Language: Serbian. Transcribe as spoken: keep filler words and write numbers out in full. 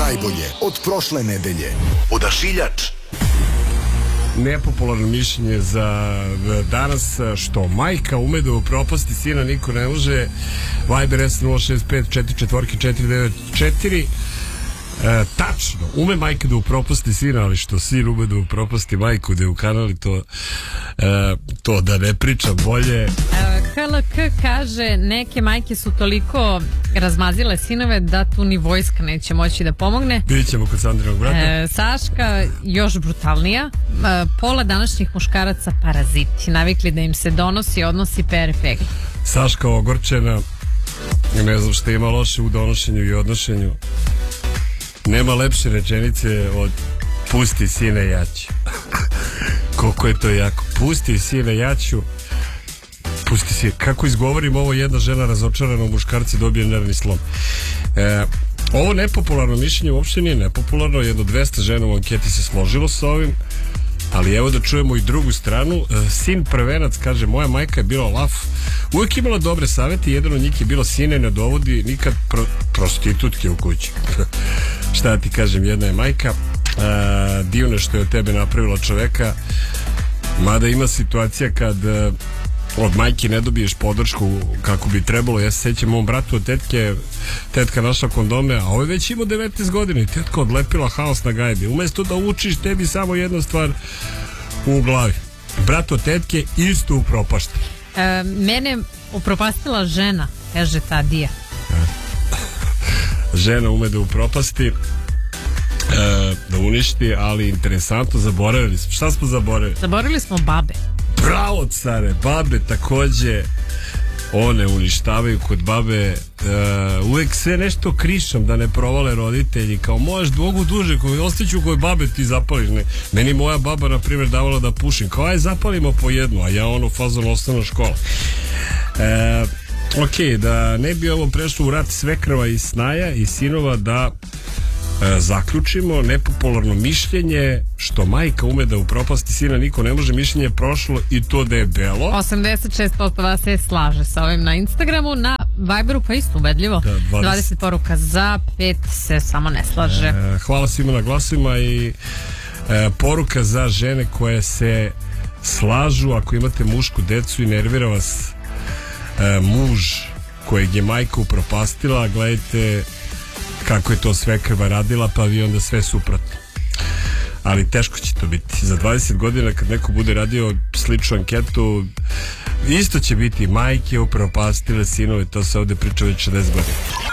Najbolje od prošle nedelje. Odašiljač. Nepopularno mišljenje za danas, što majka ume da upropasti sina niko ne može. Viber S nula šest pet četiri četiri četiri devet četiri. E, tačno, ume majka da upropasti sina, ali što sin ume da upropasti majku, da je u kanali to, e, to da ne pričam bolje. K L K kaže, neke majke su toliko razmazile sinove da tu ni vojska neće moći da pomogne. Vidjet ćemo kod Sandrinog brata. E, Saška još brutalnija. E, pola današnjih muškaraca paraziti, navikli da im se donosi, odnosi perfekt. Saška ogorčena, ne znam što ima loše u donošenju i odnošenju. Nema lepše rečenice od pusti sine jaću. Koliko je to jako. Pusti sine jaću. Pusti si. Kako izgovorim ovo, jedna žena razočarana u muškarci dobije nervni slom. E, ovo nepopularno mišljenje uopšte nije nepopularno. Jedno dvesta žena u anketi se složilo sa ovim. Ali evo da čujemo i drugu stranu. E, sin prvenac kaže, moja majka je bila laf, uvijek imala dobre savjeti. Jedan od njih je bilo, sine ne dovodi nikad pro, prostitutke u kući. Šta ti kažem, jedna je majka. E, divno što je od tebe napravila čoveka. Mada ima situacija kad e, od majke ne dobiješ podršku kako bi trebalo. Ja se sjećam mom bratu od tetke, tetka našla kondome, a ovaj već imao devetnaest godina i tetka odlepila haos na gajbi. Umjesto da učiš, tebi samo jedna stvar u glavi. Brat od tetke isto upropašta. E, mene upropastila žena, kaže ta Dija. Žena ume da upropasti, e, da uništi, ali interesantno, zaboravili smo. Šta smo zaboravili? Zaboravili smo babe. Bravo, care, babe takođe, one uništavaju. Kod babe uh, uvek sve nešto krišom da ne provale roditelji, kao možeš mogu duže, koji ostaću kod babe ti zapališ. Ne. Meni moja baba na primjer davala da pušim, kao aj zapalimo po jednu, a ja ono fazon osnovna škola. Uh, ok, da ne bi ovo prešlo u rat svekrava i snaja i sinova, da E, zaključimo, nepopularno mišljenje, što majka ume da upropasti sina niko ne može, mišljenje je prošlo i to debelo. osamdeset šest posto vas se slaže sa ovim na Instagramu, na Viberu pa isto ubedljivo. Da, dvadeset. dvadeset poruka za, pet se samo ne slaže. E, hvala svima na glasovima i e, poruka za žene koje se slažu, ako imate mušku decu i nervira vas e, muž kojeg je majka upropastila, gledajte kako je to svekrva radila, pa vi onda sve suprotno. Ali teško će to biti. Za dvadeset godina kad neko bude radio sličnu anketu, isto će biti majke upropastile sinove, to se ovde priča već šezdeset godina.